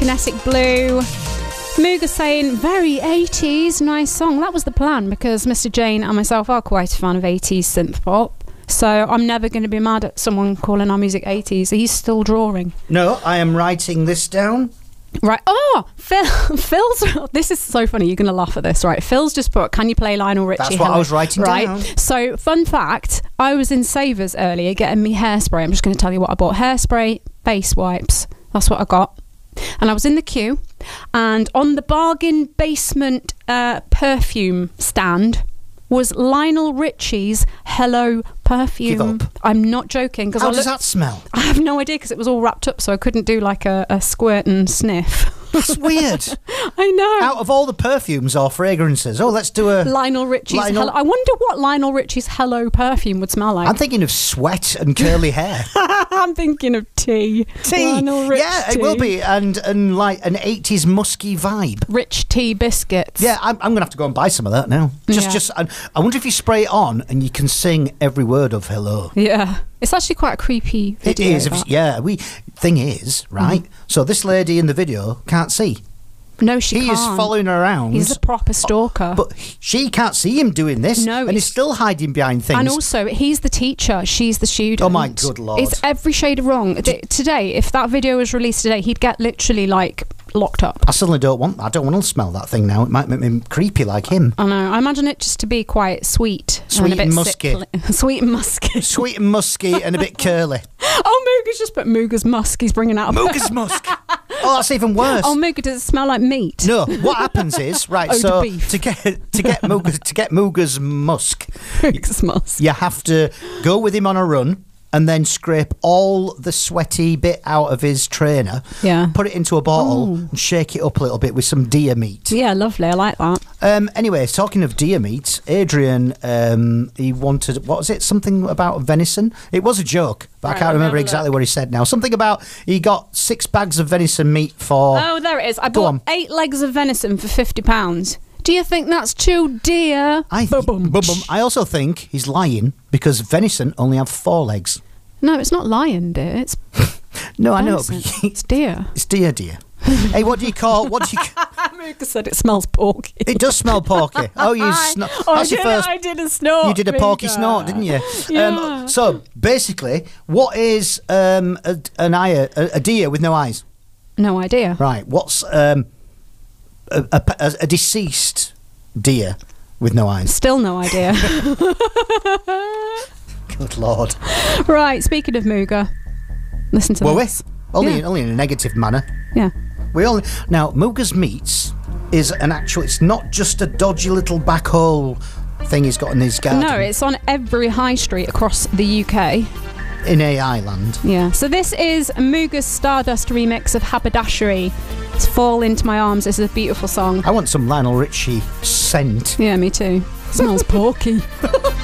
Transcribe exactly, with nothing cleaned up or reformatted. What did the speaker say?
Kinetic Blue. Mooga saying, very eighties, nice song. That was the plan, because Mister Jane and myself are quite a fan of eighties synth pop. So I'm never going to be mad at someone calling our music eighties. He's still drawing. No, I am writing this down. Right. Oh, Phil, Phil's... This is so funny. You're going to laugh at this, right? Phil's just put, can you play Lionel Richie? That's what Hello? I was writing right? down. So, fun fact, I was in Savers earlier getting me hairspray. I'm just going to tell you what I bought. Hairspray, face wipes. That's what I got. And I was in the queue, and on the bargain basement uh, perfume stand was Lionel Richie's Hello perfume. Give up. I'm not joking. How I does look- that smell? I have no idea, because it was all wrapped up, so I couldn't do like a, a squirt and sniff. That's weird. I know. Out of all the perfumes or fragrances, oh, let's do a... Lionel Richie's Lionel- Hello. I wonder what Lionel Richie's Hello perfume would smell like. I'm thinking of sweat and curly hair. I'm thinking of tea. Tea. Lionel Rich Yeah, it tea. will be. And, and like an eighties musky vibe. Rich tea biscuits. Yeah, I'm, I'm going to have to go and buy some of that now. Just, Yeah. just. I, I wonder if you spray it on and you can sing every word of hello. Yeah. It's actually quite a creepy It video. is. If, that. yeah, we. Thing is, right? Mm. So this lady in the video can't see. No, she he can't. is following her around. He's a proper stalker. But she can't see him doing this. No, and it's- he's still hiding behind things. And also, he's the teacher, she's the student. Oh my good lord. It's every shade of wrong. Th- Today, if that video was released today, he'd get literally, like, locked up. I suddenly don't want. I don't want to smell that thing now. It might make me creepy like him. I know. I imagine it just to be quite sweet. Sweet and, a bit and musky. sickly. Sweet and musky. Sweet and musky and a bit curly. Oh, Mooga's just put Mooga's musk. He's bringing out a Mooga's musk. Oh, that's even worse. Oh, Mooga, does it smell like meat? No, what happens is right. Oh, the so beef. to get to get Mooga's to get Mooga's musk, Mooga's musk. you have to go with him on a run and then scrape all the sweaty bit out of his trainer. Yeah. Put it into a bottle Ooh. and shake it up a little bit with some deer meat. Yeah, lovely. I like that. Um, anyway, talking of deer meat, Adrian, um, he wanted, what was it? Something about venison? It was a joke, but Right, I can't let me remember have a exactly look. what he said now. Something about he got six bags of venison meat for... Oh, there it is. I Go bought on. eight legs of venison for fifty pounds. Do you think that's too dear? I, th- Ba-bum. ba-bum. I also think he's lying because venison only have four legs. No, it's not lion, dear. It's No, I know. venison. But It's deer. it's deer, deer. Hey, what do you call? What do you? Mooga said it smells porky. It does smell porky. Oh, you snort. Oh, That's I your did, first. I did a snort. You did a porky Mooga. snort, didn't you? Yeah. Um, so basically, what is um, a, an eye, a, a deer with no eyes? No idea. Right. What's um, a, a, a deceased deer with no eyes? Still no idea. Good lord. Right, speaking of Mooga, listen to Were we? this. Only, Yeah. only in a negative manner. Yeah. We only now Mooga's Meats is an actual. It's not just a dodgy little back hole thing he's got in his garden. No, it's on every high street across the U K. in A I land. Yeah. So this is Mooga's Stardust remix of Haberdashery. It's Fall Into My Arms. This is a beautiful song. I want some Lionel Richie scent. Yeah, me too. Smells porky.